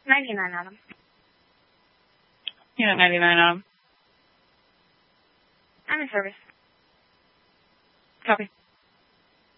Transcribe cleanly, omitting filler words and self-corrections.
$99, Adam. Unit 99, Adam. I'm in service. Copy.